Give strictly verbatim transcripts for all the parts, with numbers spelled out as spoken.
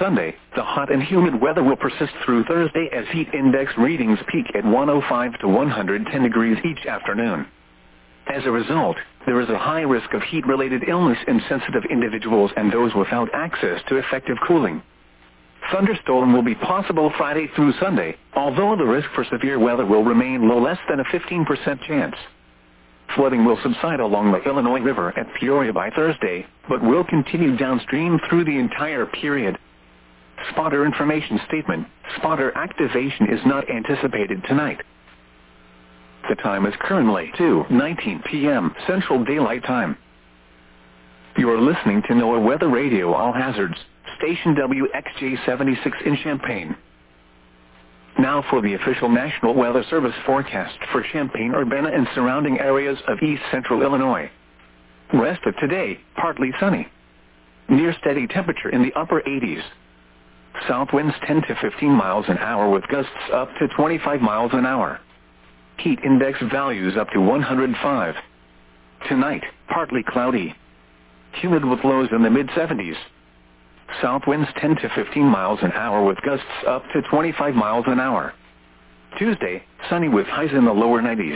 Sunday, the hot and humid weather will persist through Thursday as heat index readings peak at one hundred five to one hundred ten degrees each afternoon. As a result, there is a high risk of heat-related illness in sensitive individuals and those without access to effective cooling. Thunderstorm will be possible Friday through Sunday, although the risk for severe weather will remain low, less than a fifteen percent chance. Flooding will subside along the Illinois River at Peoria by Thursday, but will continue downstream through the entire period. Spotter information statement: spotter activation is not anticipated tonight. The time is currently two nineteen p m Central Daylight Time. You are listening to NOAA Weather Radio All Hazards, station W X J seventy-six in Champaign. Now for the official National Weather Service forecast for Champaign-Urbana and surrounding areas of east central Illinois. Rest of today, partly sunny. Near steady temperature in the upper eighties. South winds ten to fifteen miles an hour with gusts up to twenty-five miles an hour. Heat index values up to one hundred five. Tonight, partly cloudy. Humid with lows in the mid seventies. South winds ten to fifteen miles an hour with gusts up to twenty-five miles an hour. Tuesday, sunny with highs in the lower nineties.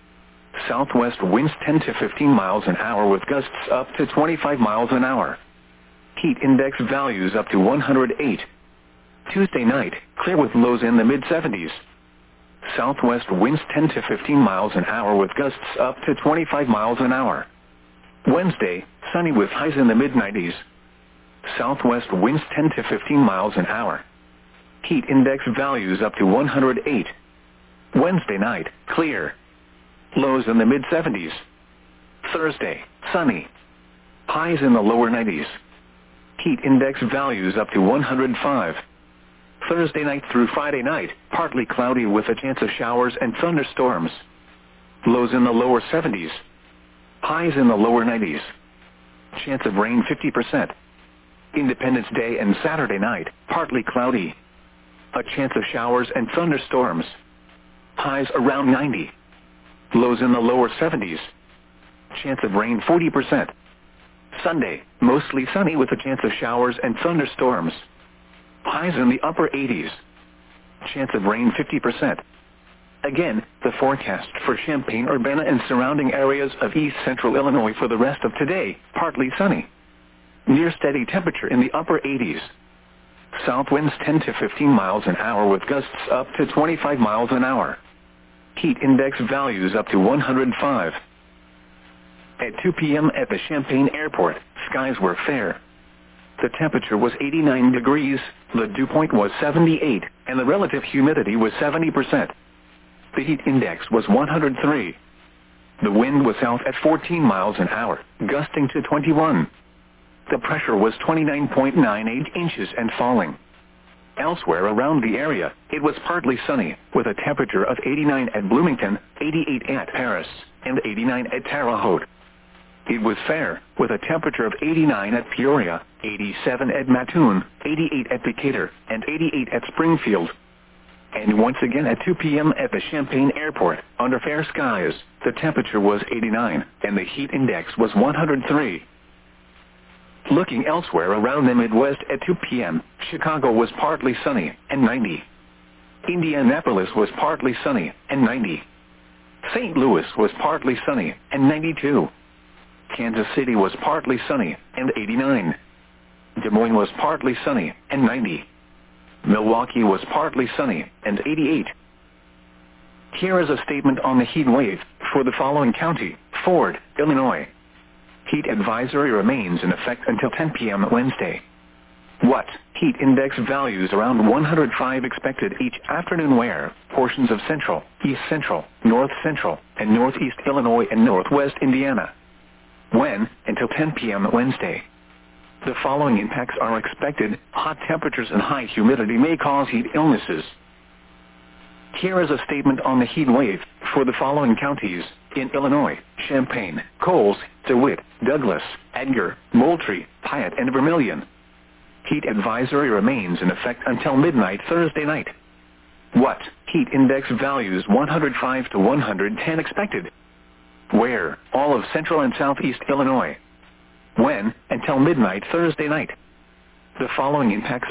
Southwest winds ten to fifteen miles an hour with gusts up to twenty-five miles an hour. Heat index values up to one hundred eight. Tuesday night, clear with lows in the mid seventies. Southwest winds ten to fifteen miles an hour with gusts up to twenty-five miles an hour. Wednesday, sunny with highs in the mid nineties. Southwest winds ten to fifteen miles an hour. Heat index values up to one hundred eight. Wednesday night, clear. Lows in the mid seventies. Thursday, sunny. Highs in the lower nineties. Heat index values up to one hundred five. Thursday night through Friday night, partly cloudy with a chance of showers and thunderstorms. Lows in the lower seventies. Highs in the lower nineties. Chance of rain fifty percent. Independence Day and Saturday night, partly cloudy. A chance of showers and thunderstorms. Highs around ninety. Lows in the lower seventies. Chance of rain forty percent. Sunday, mostly sunny with a chance of showers and thunderstorms. Highs in the upper eighties. Chance of rain fifty percent. Again, the forecast for Champaign-Urbana and surrounding areas of east central Illinois for the rest of today, partly sunny. Near steady temperature in the upper eighties. South winds ten to fifteen miles an hour with gusts up to twenty-five miles an hour. Heat index values up to one hundred five. At two p m at the Champaign Airport, skies were fair. The temperature was eighty-nine degrees, the dew point was seventy-eight, and the relative humidity was seventy percent. The heat index was one hundred three. The wind was south at fourteen miles an hour, gusting to twenty-one. The pressure was twenty-nine point nine eight inches and falling. Elsewhere around the area, it was partly sunny, with a temperature of eighty-nine at Bloomington, eighty-eight at Paris, and eighty-nine at Terre Haute. It was fair, with a temperature of eighty-nine at Peoria, eighty-seven at Mattoon, eighty-eight at Decatur, and eighty-eight at Springfield. And once again at two p m at the Champaign Airport, under fair skies, the temperature was eighty-nine, and the heat index was one hundred three. Looking elsewhere around the Midwest at two p m, Chicago was partly sunny, and ninety. Indianapolis was partly sunny, and ninety. Saint Louis was partly sunny, and ninety-two. Kansas City was partly sunny, and eighty-nine. Des Moines was partly sunny, and ninety. Milwaukee was partly sunny, and eighty-eight. Here is a statement on the heat wave for the following county: Ford, Illinois. Heat advisory remains in effect until ten p m Wednesday. What? Heat index values around one hundred five expected each afternoon where portions of central, east central, north central, and northeast Illinois and northwest Indiana. When? Until ten p m Wednesday. The following impacts are expected: hot temperatures and high humidity may cause heat illnesses. Here is a statement on the heat wave for the following counties in Illinois: Champaign, Coles, DeWitt, Douglas, Edgar, Moultrie, Piatt, and Vermilion. Heat advisory remains in effect until midnight Thursday night. What? Heat index values one hundred five to one hundred ten expected. Where? All of central and southeast Illinois. When? Until midnight Thursday night. The following impacts